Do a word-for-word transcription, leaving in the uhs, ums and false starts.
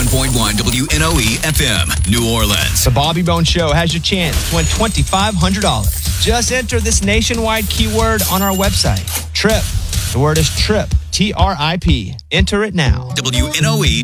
one point one W N O E F M, New Orleans. The Bobby Bones Show has your chance to win twenty-five hundred dollars. Just enter this nationwide keyword on our website, TRIP. The word is TRIP, T R I P. Enter it now. W N O E